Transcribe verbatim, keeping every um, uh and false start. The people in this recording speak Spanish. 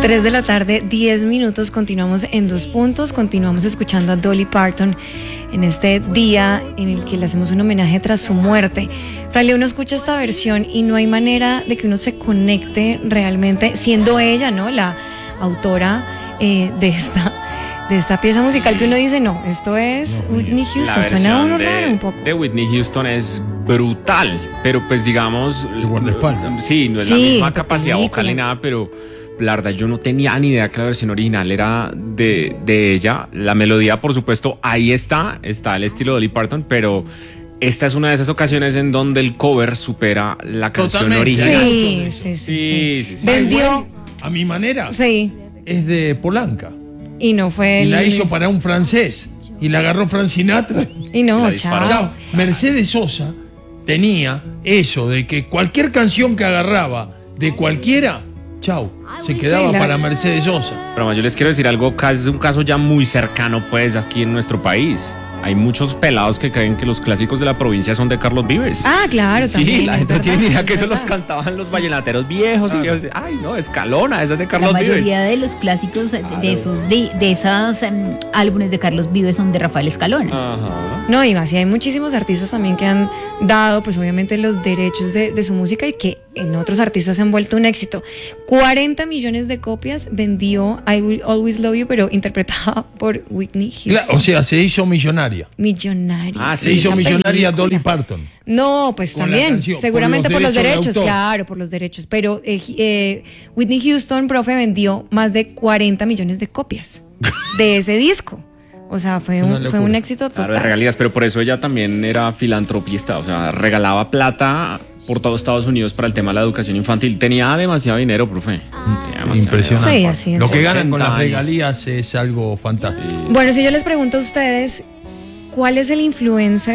tres de la tarde, diez minutos, continuamos en Dos Puntos, continuamos escuchando a Dolly Parton en este día en el que le hacemos un homenaje tras su muerte. Fraile, uno escucha esta versión y no hay manera de que uno se conecte realmente, siendo ella, ¿no?, la autora eh, de esta de esta pieza musical, que uno dice, no, esto es no, Whitney Houston, suena a uno de, raro un poco. De Whitney Houston es brutal, pero pues digamos, el guardaespaldas. Sí, no es sí, la misma capacidad película. vocal ni nada, pero la verdad yo no tenía ni idea que la versión original era de, de ella. La melodía, por supuesto, ahí está, está el estilo de Dolly Parton, pero esta es una de esas ocasiones en donde el cover supera la canción Totalmente. original. Sí, sí, sí, sí, sí, sí, sí. Vendió, a mi manera, sí, es de Polanca. y no fue Y el... la hizo para un francés. Y la agarró Frank Sinatra. Y no, la chao. Chao. Mercedes Sosa tenía eso de que cualquier canción que agarraba de cualquiera, chau, se quedaba Sí, la- para Mercedes Sosa. Pero además yo les quiero decir algo, es un caso ya muy cercano pues aquí en nuestro país. Hay muchos pelados que creen que los clásicos de la provincia son de Carlos Vives. Ah, claro, Sí, también. la es gente no verdad, tiene ni idea es que eso verdad. los cantaban los vallenateros viejos. Y ellos, ay, no, Escalona, esa es de Carlos La Vives. mayoría de los clásicos de- Claro. de esos de, de esas em, álbumes de Carlos Vives son de Rafael Escalona. Ajá. No, y más, y hay muchísimos artistas también que han dado, pues obviamente, los derechos de, de su música y que en otros artistas se han vuelto un éxito. cuarenta millones de copias vendió I Will Always Love You, pero interpretada por Whitney Houston. Cla- o sea, se hizo millonaria. Millonaria. Ah, Se hizo esa millonaria película. Dolly Parton. No, pues Con la también, canción, seguramente por por los los derechos de derechos, autor. claro, por los derechos. Pero eh, eh, Whitney Houston, profe, vendió más de cuarenta millones de copias de ese disco. O sea, fue Es una un, fue locura. un éxito total. Claro, de regalías, pero por eso ella también era filantropista, o sea, regalaba plata por todo Estados Unidos para el tema de la educación infantil. Tenía demasiado dinero, profe. Tenía demasiado Impresionante. Sí, así es. Lo que ganan con ochenta las años. regalías es algo fantástico. Bueno, si yo les pregunto a ustedes, ¿cuál es el influencer